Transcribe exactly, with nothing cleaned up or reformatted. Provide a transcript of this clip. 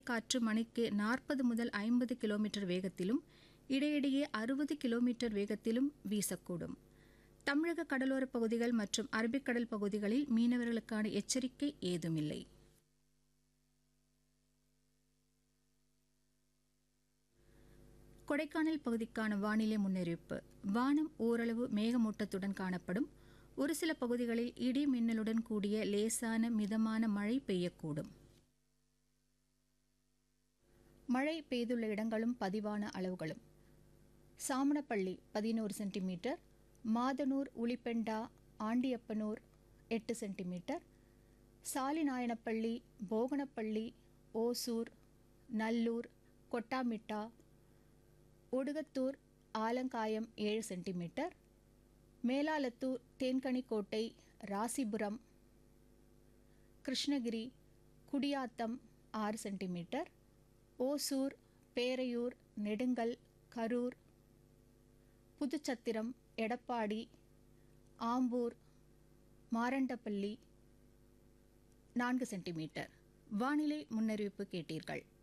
காற்று மணிக்கு நாற்பது முதல் ஐம்பது கிலோமீட்டர் வேகத்திலும் இடையிடையே அறுபது கிலோமீட்டர் வேகத்திலும் வீசக்கூடும். தமிழக கடலோரப் பகுதிகள் மற்றும் அரபிக்கடல் பகுதிகளில் மீனவர்களுக்கான எச்சரிக்கை ஏதுமில்லை. கொடைக்கானல் பகுதிக்கான வானிலை முன்னறிவிப்பு. வானம் ஓரளவு மேகமூட்டத்துடன் காணப்படும். ஒரு சில பகுதிகளில் இடி மின்னலுடன் கூடிய லேசான மிதமான மழை பெய்யக்கூடும். மழை பெய்துள்ள இடங்களும் பதிவான அளவுகளும்: சாமணப்பள்ளி பதினோரு சென்டிமீட்டர், மாதனூர், உளிப்பெண்டா, ஆண்டியப்பனூர் எட்டு சென்டிமீட்டர், சாலிநாயனப்பள்ளி, போகனப்பள்ளி, ஓசூர், நல்லூர், கொட்டாமிட்டா, ஒடுகத்தூர், ஆலங்காயம் ஏழு சென்டிமீட்டர், மேலாலத்தூர், தேன்கனிக்கோட்டை, ராசிபுரம், கிருஷ்ணகிரி, குடியாத்தம் ஆறு சென்டிமீட்டர், ஓசூர், பேரையூர், நெடுங்கல், கரூர், புதுச்சத்திரம், எடப்பாடி, ஆம்பூர், மாரண்டப்பள்ளி நான்கு சென்டிமீட்டர். வானிலை முன்னறிவிப்பு கேட்டீர்கள்.